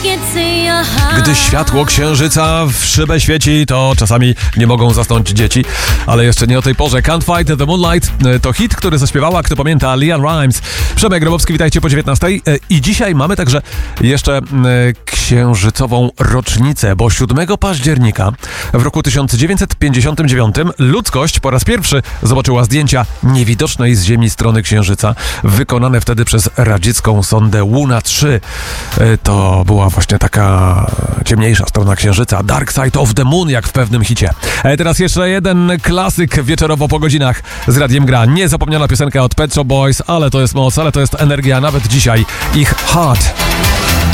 Gdy światło księżyca w szybę świeci, to czasami nie mogą zasnąć dzieci, ale jeszcze nie o tej porze. Can't Fight the Moonlight to hit, który zaśpiewała, kto pamięta, LeAnn Rimes. Przemek Grabowski, witajcie po 19. I dzisiaj mamy także jeszcze księżycową rocznicę, bo 7 października w roku 1959 ludzkość po raz pierwszy zobaczyła zdjęcia niewidocznej z Ziemi strony księżyca, wykonane wtedy przez radziecką sondę Luna 3. To była właśnie taka ciemniejsza strona księżyca, Dark Side of the Moon, jak w pewnym hicie. Teraz jeszcze jeden klasyk wieczorowo po godzinach z Radiem Gra. Niezapomniana piosenka od Pet Shop Boys, ale to jest moc, ale to jest energia nawet dzisiaj. Ich Heart.